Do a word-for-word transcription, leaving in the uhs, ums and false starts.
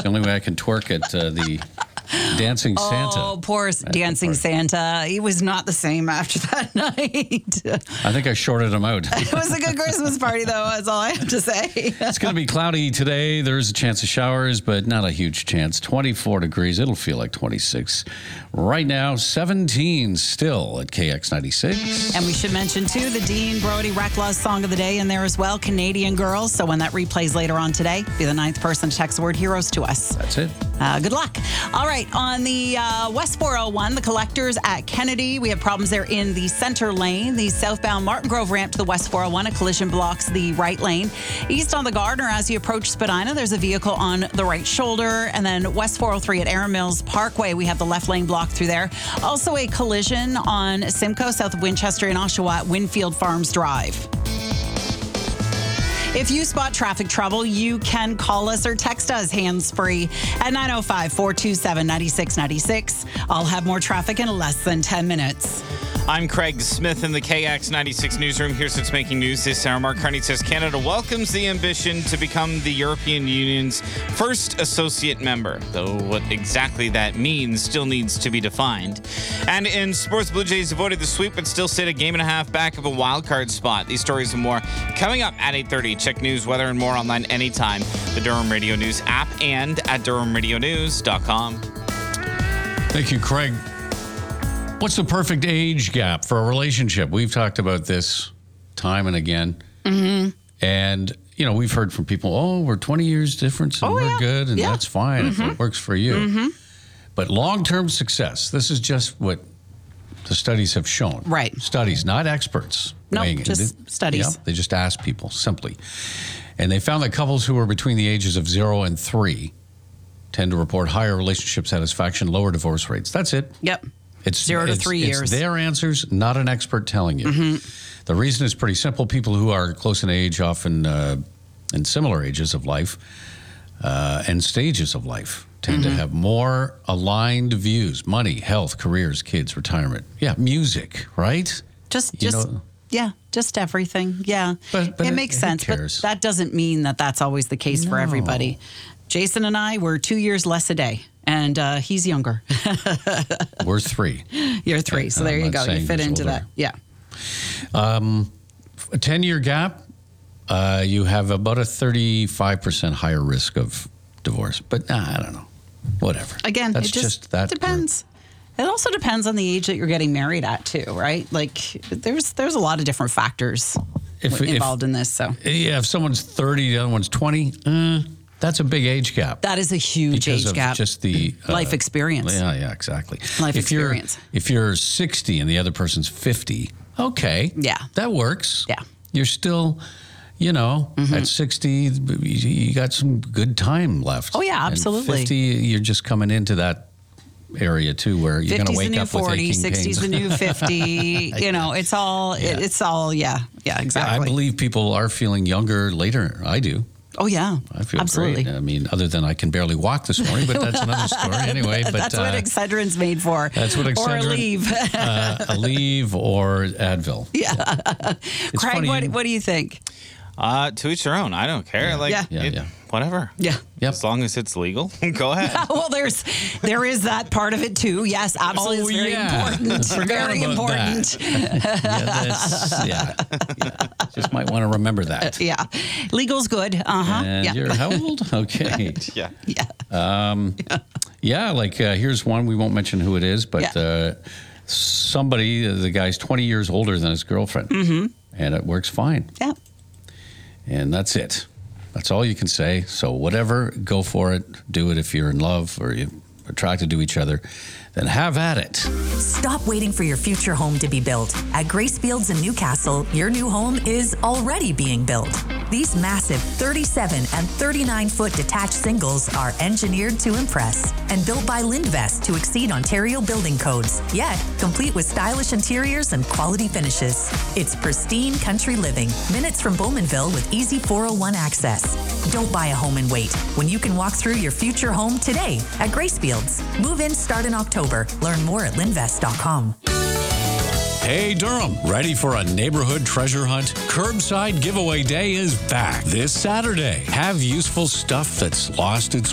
the only way I can twerk at uh, the Dancing Santa. Oh, poor Dancing Santa. He was not the same after that night. I think I shorted him out. It was a good Christmas party, though, that's all I have to say. It's going to be cloudy today. There's a chance of showers, but not a huge chance. twenty-four degrees. It'll feel like twenty-six. Right now, seventeen still at K X ninety-six. And we should mention, too, the Dean Brody Reckless Song of the Day in there as well, Canadian Girls. So when that replays later on today, be the ninth person to text the word heroes to us. That's it. Uh, good luck. All right, on the uh, West four oh one, the collectors at Kennedy, we have problems there in the center lane. The southbound Martin Grove ramp to the West four oh one, a collision blocks the right lane. East on the Gardner, as you approach Spadina, there's a vehicle on the right shoulder. And then West four oh three at Erin Mills Parkway, we have the left lane blocked through there. Also a collision on Simcoe, south of Winchester and Oshawa at Winfield Farms Drive. If you spot traffic trouble, you can call us or text us hands-free at nine oh five, four two seven, nine six nine six. I'll have more traffic in less than ten minutes. I'm Craig Smith in the K X ninety-six newsroom. Here's what's making news this hour. Mark Carney says Canada welcomes the ambition to become the European Union's first associate member, though what exactly that means still needs to be defined. And in sports, Blue Jays avoided the sweep but still sit a game and a half back of a wild card spot. These stories and more coming up at eight thirty. Check news, weather, and more online anytime. The Durham Radio News app and at durham radio news dot com. Thank you, Craig. What's the perfect age gap for a relationship? We've talked about this time and again. Mm-hmm. And, you know, we've heard from people, oh, we're twenty years difference and oh, we're yeah. good and yeah. that's fine mm-hmm. if it works for you. Mm-hmm. But long-term success, this is just what the studies have shown. Right. Studies, not experts. No, weighing just it. studies. Yeah, they just asked people, simply. And they found that couples who were between the ages of zero and three tend to report higher relationship satisfaction, lower divorce rates. That's it. Yep. It's Zero to it's, three it's years. their answers, not an expert telling you. Mm-hmm. The reason is pretty simple. People who are close in age, often uh, in similar ages of life uh, and stages of life, tend mm-hmm. to have more aligned views: money, health, careers, kids, retirement. Yeah, music, right? Just, you just, know, yeah, just everything. Yeah, but, but it, it makes sense. Cares? But that doesn't mean that that's always the case no. for everybody. Jason and I were two years less a day. And uh, he's younger. We're three. You're three. So and there I'm you go. You fit into older. that. Yeah. Um, a ten-year gap, uh, you have about a thirty-five percent higher risk of divorce. But nah, I don't know. Whatever. Again, That's it just, just that depends. Group. It also depends on the age that you're getting married at, too, right? Like, there's there's a lot of different factors if, involved if, in this. So yeah, if someone's thirty, the other one's twenty, uh, that's a big age gap. That is a huge because age of gap. Just the uh, life experience. Yeah, yeah, exactly. Life if experience. You're, if you're sixty and the other person's fifty, okay. Yeah. That works. Yeah. You're still, you know, mm-hmm. at sixty, you got some good time left. Oh, yeah, absolutely. And fifty, you're just coming into that area too where you're going to wake the new up forty, with aching sixty's pains. the new fifty. You know, it's all, Yeah. it's all, yeah, yeah, exactly. Yeah, I believe people are feeling younger later. I do. Oh, yeah. I feel absolutely. great. I mean, other than I can barely walk this morning, but that's another story anyway. But that's what uh, Excedrin's made for. That's what Excedrin. Or a leave. uh, a leave or Advil. Yeah. It's Craig, funny, what, what do you think? Uh, to each their own. I don't care. Yeah. Like, Yeah. Yeah, it, yeah. whatever. Yeah. Yep. As long as it's legal, go ahead. Well, there's there is that part of it too. Yes, absolutely. Oh, it's very yeah. important. Forgot Very about important. yeah, that's, yeah, yeah. Just might want to remember that. Yeah. Legal's good. Uh-huh. And yeah. you're how old? Okay. Yeah. Yeah. Um, yeah, like uh, here's one. We won't mention who it is, but Yeah. uh, somebody, the guy's twenty years older than his girlfriend. Mm-hmm. And it works fine. Yeah. And that's it. That's all you can say. So whatever, go for it. Do it if you're in love or you're attracted to each other. Then have at it. Stop waiting for your future home to be built. At Grace Fields in Newcastle, your new home is already being built. These massive thirty-seven and thirty-nine foot detached singles are engineered to impress and built by Lindvest to exceed Ontario building codes, yet complete with stylish interiors and quality finishes. It's pristine country living, minutes from Bowmanville with easy four oh one access. Don't buy a home and wait when you can walk through your future home today at Grace Fields. Move in start in October. Learn more at linvest dot com. Hey Durham, ready for a neighborhood treasure hunt? Curbside Giveaway Day is back this Saturday. Have useful stuff that's lost its